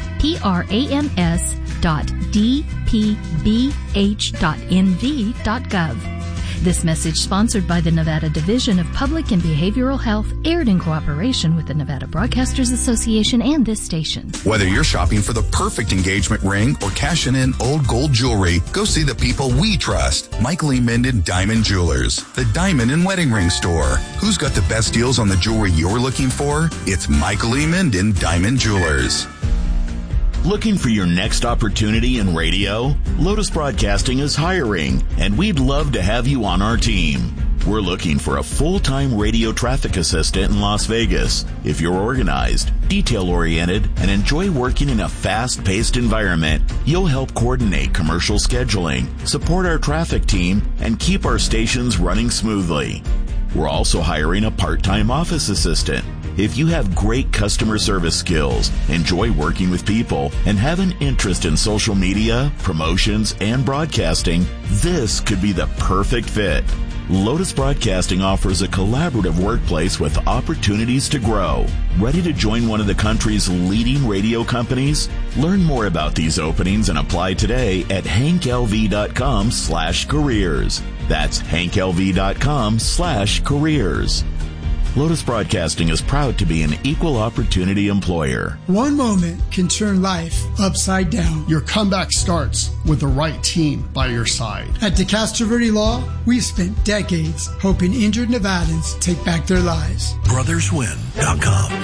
prams dot d p b h dot n v dot gov. This message, sponsored by the Nevada Division of Public and Behavioral Health, aired in cooperation with the Nevada Broadcasters Association and this station. Whether you're shopping for the perfect engagement ring or cashing in old gold jewelry, go see the people we trust. Michael E. Minden Diamond Jewelers, the diamond and wedding ring store. Who's got the best deals on the jewelry you're looking for? It's Michael E. Minden Diamond Jewelers. Looking for your next opportunity in radio? Lotus Broadcasting is hiring, and we'd love to have you on our team. We're looking for a full-time radio traffic assistant in Las Vegas. If you're organized, detail-oriented, and enjoy working in a fast-paced environment, you'll help coordinate commercial scheduling, support our traffic team, and keep our stations running smoothly. We're also hiring a part-time office assistant. If you have great customer service skills, enjoy working with people, and have an interest in social media, promotions, and broadcasting, this could be the perfect fit. Lotus Broadcasting offers a collaborative workplace with opportunities to grow. Ready to join one of the country's leading radio companies? Learn more about these openings and apply today at hank l v dot com slash careers. That's hank l v dot com slash careers. Lotus Broadcasting is proud to be an equal opportunity employer. One moment can turn life upside down. Your comeback starts with the right team by your side. At DeCastro Verde Law, we've spent decades helping injured Nevadans take back their lives. brothers win dot com.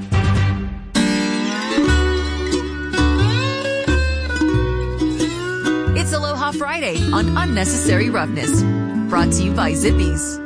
It's Aloha Friday on Unnecessary Roughness. Brought to you by Zippies.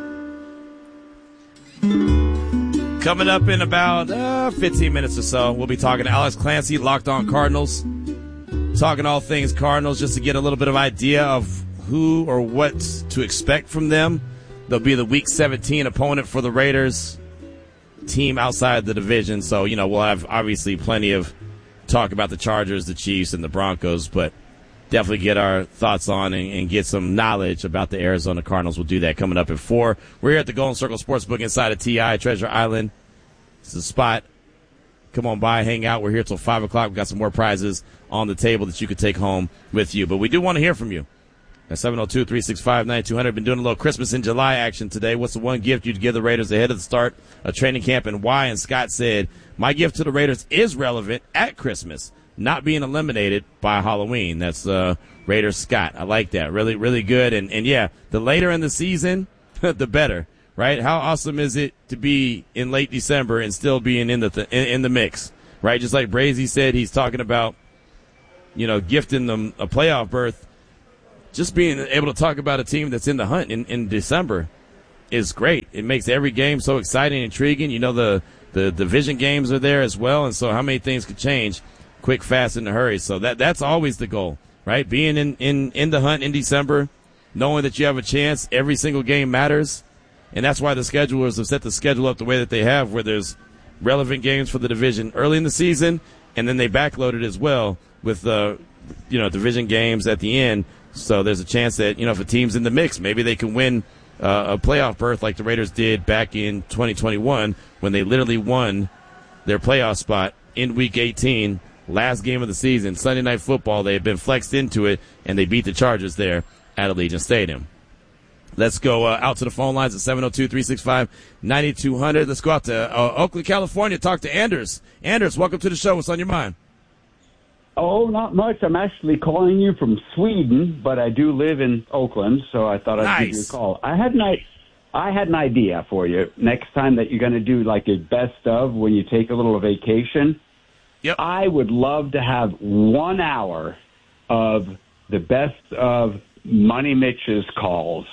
Coming up in about uh, fifteen minutes or so, we'll be talking to Alex Clancy, Locked On Cardinals. Talking all things Cardinals just to get a little bit of idea of who or what to expect from them. They'll be the Week seventeen opponent for the Raiders, team outside the division. So, you know, we'll have obviously plenty of talk about the Chargers, the Chiefs, and the Broncos. But definitely get our thoughts on and, and get some knowledge about the Arizona Cardinals. We'll do that coming up at four. We're here at the Golden Circle Sportsbook inside of T I Treasure Island. It's the spot. Come on by, hang out. We're here till five o'clock. We've got some more prizes on the table that you could take home with you. But we do want to hear from you. At seven oh two, three six five, nine two hundred. Been doing a little Christmas in July action today. What's the one gift you'd give the Raiders ahead of the start of training camp and why? And Scott said, my gift to the Raiders is relevant at Christmas, not being eliminated by Halloween. That's uh, Raiders Scott. I like that. Really, really good. And, and yeah, the later in the season, the better. Right? How awesome is it to be in late December and still being in the th- in, in the mix? Right? Just like Brazy said, he's talking about, you know, gifting them a playoff berth. Just being able to talk about a team that's in the hunt in, in December is great. It makes every game so exciting, intriguing. You know, the the division games are there as well, and so how many things could change quick, fast, in a hurry. So that that's always the goal, right? Being in, in, in the hunt in December, knowing that you have a chance, every single game matters. And that's why the schedulers have set the schedule up the way that they have, where there's relevant games for the division early in the season, and then they backload it as well with the, you know, division games at the end. So there's a chance that, you know, if a team's in the mix, maybe they can win uh, a playoff berth like the Raiders did back in twenty twenty-one when they literally won their playoff spot in Week eighteen, last game of the season, Sunday Night Football. They had been flexed into it, and they beat the Chargers there at Allegiant Stadium. Let's go uh, out to the phone lines at seven oh two, three six five, nine two hundred. Let's go out to uh, Oakland, California, talk to Anders. Anders, welcome to the show. What's on your mind? Oh, not much. I'm actually calling you from Sweden, but I do live in Oakland, so I thought I'd nice. give you a call. I had an, I had an idea for you. Next time that you're going to do like a best of when you take a little vacation, yep. I would love to have one hour of the best of Money Mitch's calls.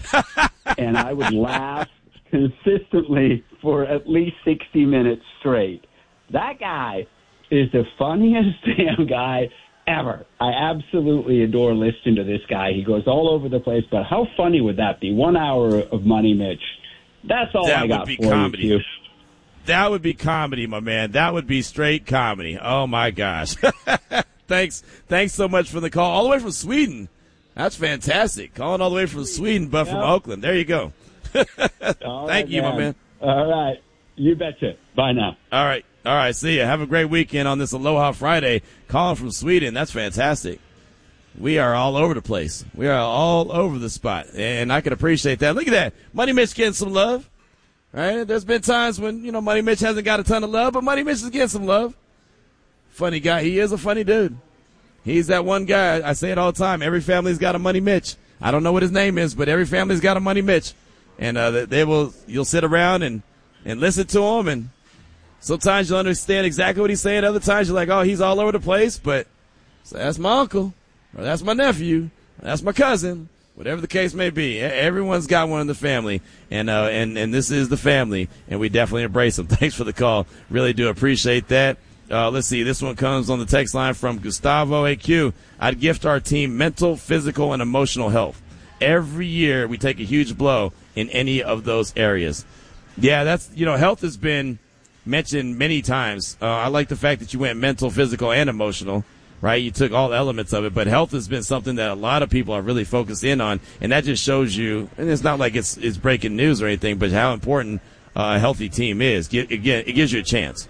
And I would laugh consistently for at least sixty minutes straight. That guy is the funniest damn guy ever. I absolutely adore listening to this guy. He goes all over the place, but how funny would that be? One hour of Money Mitch. That's all that I got would be for comedy. you. That would be comedy, my man. That would be straight comedy. Oh, my gosh. Thanks. Thanks so much for the call. All the way from Sweden. That's fantastic. Calling all the way from Sweden, but from yep. Oakland. There you go. Thank right, you, man. my man. All right. You betcha. Bye now. All right. All right. See ya. Have a great weekend on this Aloha Friday. Calling from Sweden. That's fantastic. We are all over the place. We are all over the spot. And I can appreciate that. Look at that. Money Mitch getting some love. Right? There's been times when, you know, Money Mitch hasn't got a ton of love, but Money Mitch is getting some love. Funny guy. He is a funny dude. He's that one guy. I say it all the time. Every family's got a Money Mitch. I don't know what his name is, but every family's got a Money Mitch. And uh, they will. You'll sit around and, and listen to him, and sometimes you'll understand exactly what he's saying. Other times you're like, oh, he's all over the place, but so that's my uncle, or that's my nephew, or that's my cousin, whatever the case may be. Everyone's got one in the family, and uh, and and this is the family, and we definitely embrace them. Thanks for the call. Really do appreciate that. Uh, let's see. This one comes on the text line from Gustavo A Q. I'd gift our team mental, physical, and emotional health. Every year we take a huge blow in any of those areas. Yeah, that's, you know, health has been mentioned many times. Uh, I like the fact that you went mental, physical, and emotional, right? You took all elements of it, but health has been something that a lot of people are really focused in on, and that just shows you, and it's not like it's, it's breaking news or anything, but how important uh, a healthy team is. Again, it gives you a chance.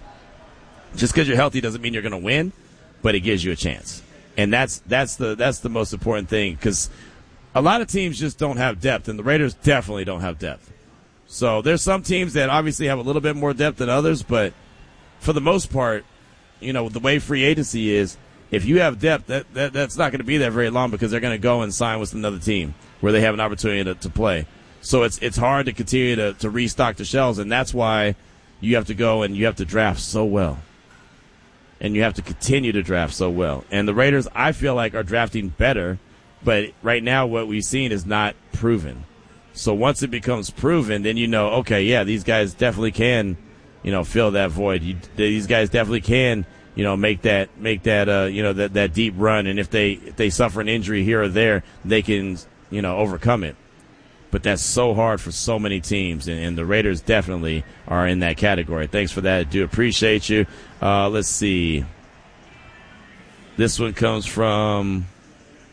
Just because you're healthy doesn't mean you're going to win, but it gives you a chance. And that's that's the that's the most important thing, because a lot of teams just don't have depth, and the Raiders definitely don't have depth. So there's some teams that obviously have a little bit more depth than others, but for the most part, you know, the way free agency is, if you have depth, that, that that's not going to be there very long, because they're going to go and sign with another team where they have an opportunity to, to play. So it's it's hard to continue to, to restock the shelves, and that's why you have to go and you have to draft so well. And you have to continue to draft so well. And the Raiders, I feel like, are drafting better, but right now what we've seen is not proven. So once it becomes proven, then you know, okay, yeah, these guys definitely can, you know, fill that void. You, these guys definitely can, you know, make that, make that, uh, you know, that, that deep run. And if they, if they suffer an injury here or there, they can, you know, overcome it. But that's so hard for so many teams, and, and the Raiders definitely are in that category. Thanks for that. I do appreciate you. Uh, let's see. This one comes from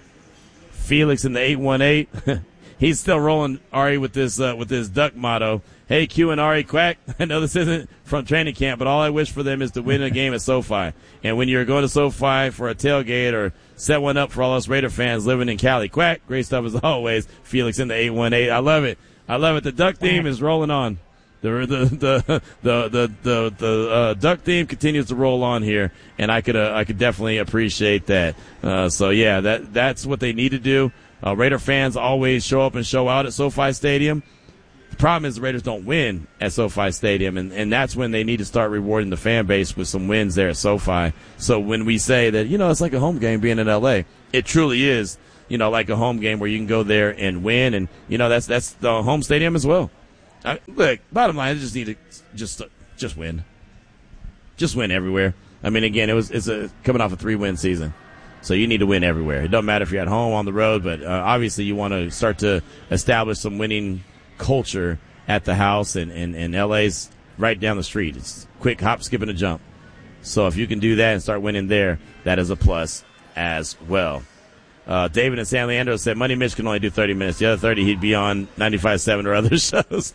Felix in the eight one eight. He's still rolling, Ari, with this uh, with this duck motto. Hey, Q and Ari Quack, I know this isn't from training camp, but all I wish for them is to win a game at SoFi. And when you're going to SoFi for a tailgate or set one up for all us Raider fans living in Cali, Quack, great stuff as always. Felix in the eight one eight. I love it. I love it. The duck theme is rolling on. The the the the the the, the uh, duck theme continues to roll on here, and I could uh, I could definitely appreciate that. Uh, so yeah, that that's what they need to do. Uh, Raider fans always show up and show out at SoFi Stadium. The problem is the Raiders don't win at SoFi Stadium, and, and that's when they need to start rewarding the fan base with some wins there at SoFi. So when we say that, you know, it's like a home game being in L A, it truly is, you know, like a home game where you can go there and win, and, you know, that's that's the home stadium as well. I, look, bottom line, I just need to just just win. Just win everywhere. I mean, again, it was it's a coming off a three-win season. So you need to win everywhere. It doesn't matter if you're at home, on the road, but uh, obviously you want to start to establish some winning culture at the house, and, and, and L A's right down the street. It's quick hop, skip, and a jump. So if you can do that and start winning there, that is a plus as well. Uh, David in San Leandro said Money Mitch can only do thirty minutes. The other thirty, he'd be on ninety-five point seven or other shows.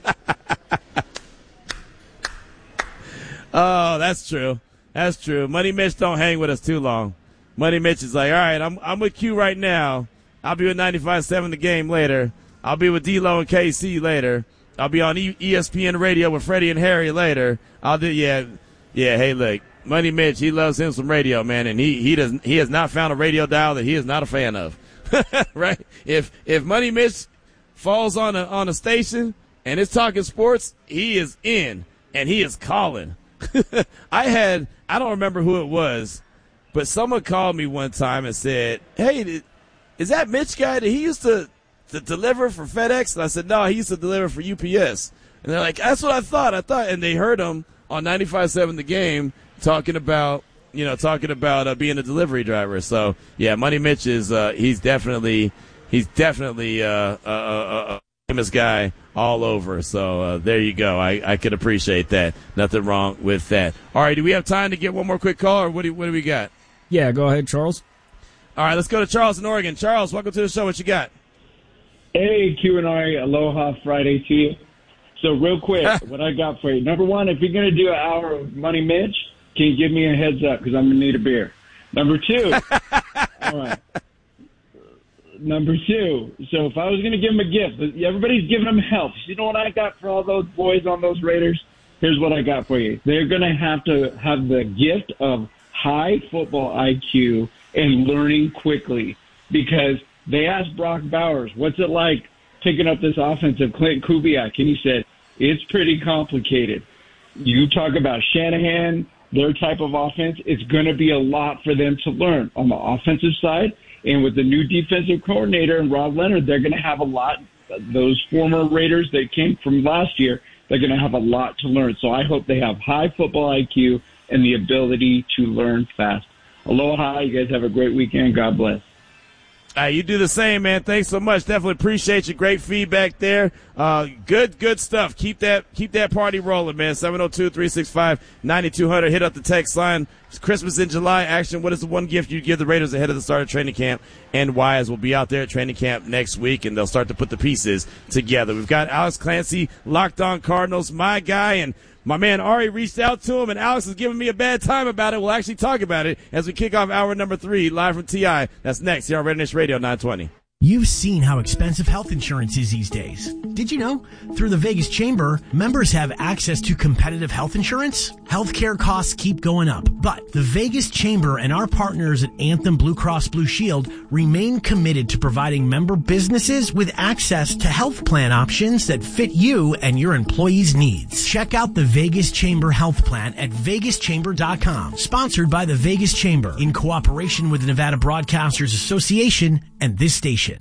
Oh, that's true. That's true. Money Mitch don't hang with us too long. Money Mitch is like, all right, I'm I'm with Q right now. I'll be with ninety-five point seven the game later. I'll be with D-Lo and K C later. I'll be on e- ESPN Radio with Freddie and Harry later. I'll do, yeah, yeah. Hey, look, Money Mitch, he loves him some radio, man, and he he does he has not found a radio dial that he is not a fan of. Right? If if Money Mitch falls on a on a station and it's talking sports, he is in and he is calling. I had I don't remember who it was, but someone called me one time and said, "Hey, is that Mitch guy that he used to?" to deliver for FedEx?" And I said, no, he used to deliver for U P S. And they're like, that's what I thought. I thought, and they heard him on ninety-five point seven The Game talking about, you know, talking about uh, being a delivery driver. So yeah, Money Mitch is, uh, he's definitely, he's definitely uh, a, a, a famous guy all over. So uh, there you go. I, I could appreciate that. Nothing wrong with that. All right, do we have time to get one more quick call, or what do, what do we got? Yeah, go ahead, Charles. All right, let's go to Charles in Oregon. Charles, welcome to the show. What you got? Hey, Q and R, aloha Friday to you. So real quick, what I got for you. Number one, if you're going to do an hour of Money Mitch, can you give me a heads up because I'm going to need a beer. Number two, all right. Number two, so if I was going to give him a gift, everybody's giving him help. You know what I got for all those boys on those Raiders? Here's what I got for you. They're going to have to have the gift of high football I Q and learning quickly, because they asked Brock Bowers, what's it like picking up this offense of Clint Kubiak? And he said, it's pretty complicated. You talk about Shanahan, their type of offense, it's going to be a lot for them to learn on the offensive side. And with the new defensive coordinator and Rob Leonard, they're going to have a lot. Those former Raiders that came from last year, they're going to have a lot to learn. So I hope they have high football I Q and the ability to learn fast. Aloha. You guys have a great weekend. God bless. Uh, you do the same, man. Thanks so much. Definitely appreciate your great feedback there. Uh, good, good stuff. Keep that, keep that party rolling, man. seven oh two, three six five, nine two hundred. Hit up the text line. It's Christmas in July action. What is the one gift you give the Raiders ahead of the start of training camp? And Wise will be out there at training camp next week, and they'll start to put the pieces together. We've got Alex Clancy, Locked On Cardinals, my guy, and my man Ari reached out to him, and Alex is giving me a bad time about it. We'll actually talk about it as we kick off hour number three, live from T I. That's next here on Raider Nation Radio nine twenty. You've seen how expensive health insurance is these days. Did you know? Through the Vegas Chamber, members have access to competitive health insurance. Healthcare costs keep going up, but the Vegas Chamber and our partners at Anthem Blue Cross Blue Shield remain committed to providing member businesses with access to health plan options that fit you and your employees' needs. Check out the Vegas Chamber Health Plan at vegas chamber dot com. Sponsored by the Vegas Chamber in cooperation with the Nevada Broadcasters Association and this station.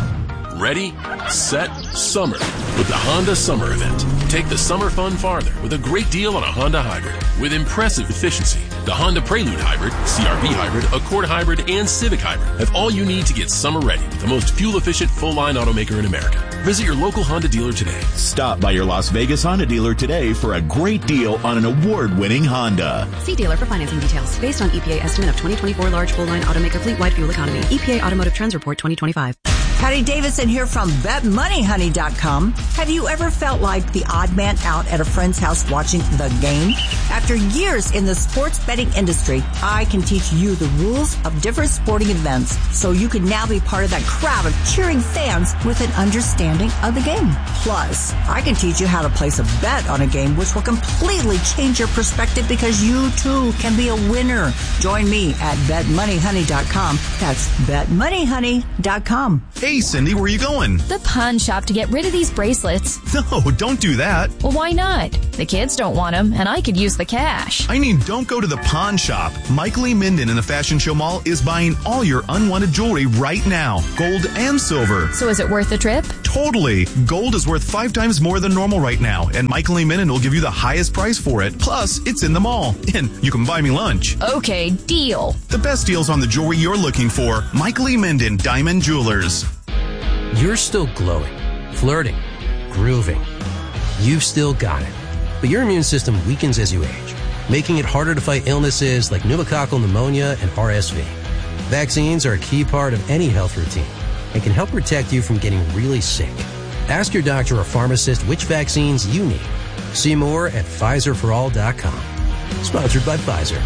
Ready, set, summer with the Honda Summer Event. Take the summer fun farther with a great deal on a Honda Hybrid with impressive efficiency. The Honda Prelude Hybrid, C R V Hybrid, Accord Hybrid, and Civic Hybrid have all you need to get summer ready with the most fuel-efficient full-line automaker in America. Visit your local Honda dealer today. Stop by your Las Vegas Honda dealer today for a great deal on an award-winning Honda. See dealer for financing details. Based on E P A estimate of twenty twenty-four large full-line automaker fleet-wide fuel economy. E P A Automotive Trends Report twenty twenty-five. Patty Davidson here from bet money honey dot com. Have you ever felt like the odd man out at a friend's house watching the game? After years in the sports betting industry, I can teach you the rules of different sporting events so you can now be part of that crowd of cheering fans with an understanding of the game. Plus, I can teach you how to place a bet on a game which will completely change your perspective because you too can be a winner. Join me at bet money honey dot com. That's bet money honey dot com. Hey, Cindy, where are you going? The pawn shop to get rid of these bracelets. No, don't do that. Well, why not? The kids don't want them, and I could use the cash. I mean, don't go to the pawn shop. Michael Lee Minden in the Fashion Show Mall is buying all your unwanted jewelry right now, gold and silver. So is it worth the trip? Totally. Gold is worth five times more than normal right now, and Michael Lee Minden will give you the highest price for it. Plus, it's in the mall, and you can buy me lunch. Okay, deal. The best deals on the jewelry you're looking for. Michael Lee Minden, Diamond Jewelers. You're still glowing, flirting, grooving. You've still got it. But your immune system weakens as you age, making it harder to fight illnesses like pneumococcal pneumonia and R S V. Vaccines are a key part of any health routine and can help protect you from getting really sick. Ask your doctor or pharmacist which vaccines you need. See more at Pfizer for all dot com. Sponsored by Pfizer.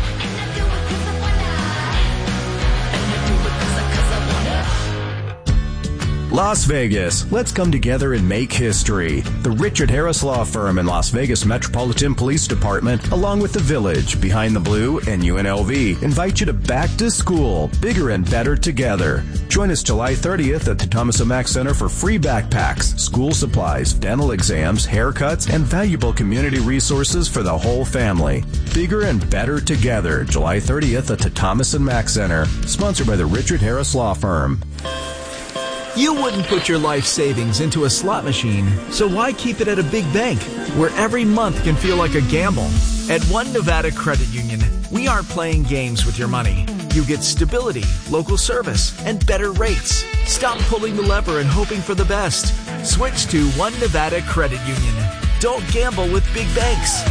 Las Vegas, let's come together and make history. The Richard Harris Law Firm and Las Vegas Metropolitan Police Department, along with the Village, Behind the Blue, and U N L V, invite you to Back to School, bigger and better together. Join us July thirtieth at the Thomas and Mack Center for free backpacks, school supplies, dental exams, haircuts, and valuable community resources for the whole family. Bigger and better together, July thirtieth at the Thomas and Mack Center, sponsored by the Richard Harris Law Firm. You wouldn't put your life savings into a slot machine, so why keep it at a big bank, where every month can feel like a gamble? At One Nevada Credit Union, we aren't playing games with your money. You get stability, local service, and better rates. Stop pulling the lever and hoping for the best. Switch to One Nevada Credit Union. Don't gamble with big banks.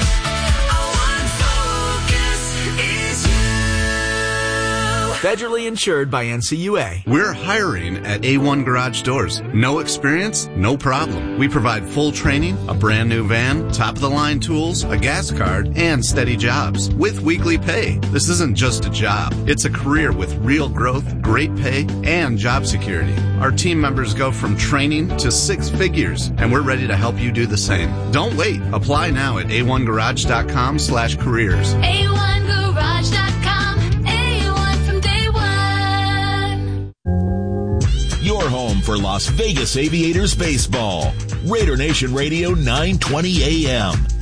Federally insured by N C U A. We're hiring at A one Garage Doors. No experience? No problem. We provide full training, a brand new van, top-of-the-line tools, a gas card, and steady jobs with weekly pay. This isn't just a job. It's a career with real growth, great pay, and job security. Our team members go from training to six figures, and we're ready to help you do the same. Don't wait. Apply now at A one garage dot com slash careers. A one garage dot com. Your home for Las Vegas Aviators baseball. Raider Nation Radio nine twenty A M.